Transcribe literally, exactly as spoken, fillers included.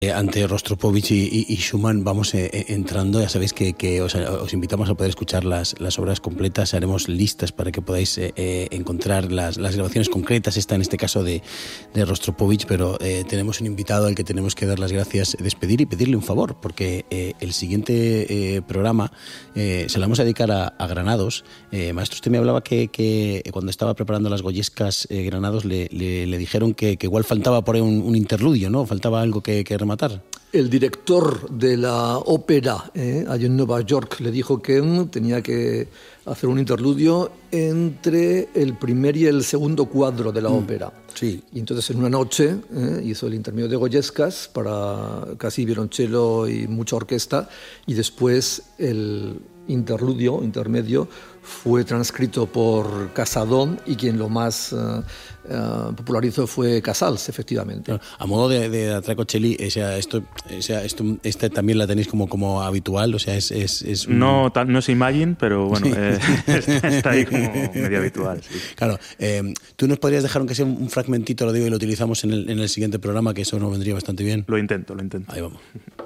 Ante Rostropovich y, y, y Schumann vamos eh, entrando, ya sabéis que, que os, os invitamos a poder escuchar las, las obras completas, haremos listas para que podáis eh, eh, encontrar las, las grabaciones concretas, esta en este caso de, de Rostropovich, pero eh, tenemos un invitado al que tenemos que dar las gracias, despedir y pedirle un favor, porque eh, el siguiente eh, programa eh, se lo vamos a dedicar a, a Granados. Eh, maestro, usted me hablaba que, que cuando estaba preparando las Goyescas eh, Granados le, le, le dijeron que, que igual faltaba por ahí un, un interludio, ¿no? Faltaba algo que, que matar. El director de la ópera eh, allí en Nueva York le dijo que mm, tenía que hacer un interludio entre el primer y el segundo cuadro de la mm, ópera. Sí. Y entonces en una noche eh, hizo el intermedio de Goyescas para casi violonchelo y mucha orquesta, y después el interludio, intermedio, fue transcrito por Casadón, y quien lo más uh, uh, popularizó fue Casals, efectivamente. A modo de, de Atracocelli, o sea, esto, o sea, esto, este también la tenéis como, como habitual, o sea, es... es, es un... no, no es Imagine, pero bueno, sí. eh, está ahí como medio habitual. Sí. Claro, eh, tú nos podrías dejar aunque sea un fragmentito, lo digo, y lo utilizamos en el, en el siguiente programa, que eso nos vendría bastante bien. Lo intento, lo intento. Ahí vamos.